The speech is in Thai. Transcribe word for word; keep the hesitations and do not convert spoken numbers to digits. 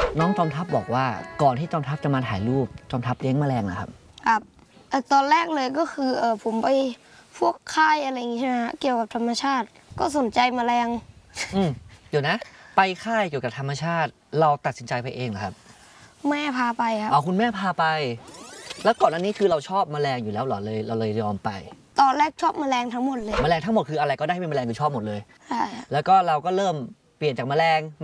น้องจอมทัพบอกว่าก่อนที่จอมทัพจะมาถ่ายรูปจอมทัพเลี้ยงแมลงเหรอครับครับตอนแรกเลยก็คือเออผมไปพวกค่ายอะไรอย่างงี้ใช่ไหมฮะเกี่ยวกับธรรมชาติก็สนใจแมลงอืมเดี๋ยวนะไปค่ายเกี่ยวกับธรรมชาติเราตัดสินใจไปเองเหรอครับแม่พาไปครับเอาคุณแม่พาไปแล้วก่อนอันนี้คือเราชอบแมลงอยู่แล้วเหรอเลยเราเลยยอมไปตอนแรกชอบแมลงทั้งหมดเลยแมลงทั้งหมดคืออะไรก็ได้เป็นแมลงคือชอบหมดเลยใช่แล้วก็เราก็เริ่มเปลี่ยนจากแมลง